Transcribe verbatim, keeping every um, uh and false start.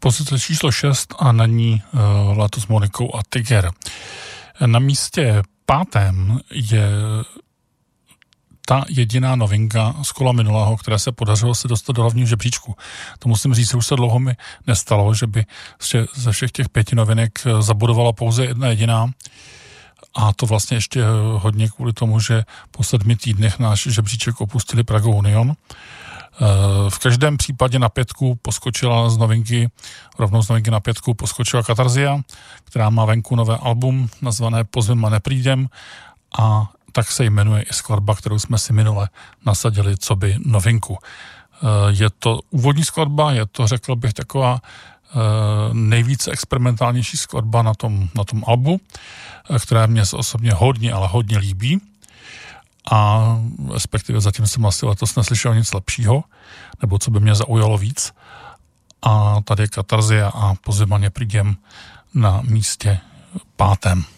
Pozice číslo šest a na ní uh, Léto s Monikou a Tiger. Na místě pátém je ta jediná novinka z kola minulého, které se podařilo se dostat do hlavního žebříčku. To musím říct, že už se dlouho mi nestalo, že by ze všech těch pěti novinek zabodovala pouze jedna jediná. A to vlastně ještě hodně kvůli tomu, že po sedmi týdnech náš žebříček opustili Praga Union. V každém případě na pětku poskočila z novinky, rovnou z novinky na pětku poskočila Katarzia, která má venku nové album nazvané Pozvem a neprídem, a tak se jmenuje i skladba, kterou jsme si minule nasadili coby novinku. Je to úvodní skladba, je to, řekl bych, taková nejvíce experimentálnější skladba na tom, na tom albu, která mě se osobně hodně, ale hodně líbí. A respektive zatím jsem asi letos neslyšel nic lepšího, nebo co by mě zaujalo víc. A tady je Katarzia a Pozvem a neprídem na místě pátém.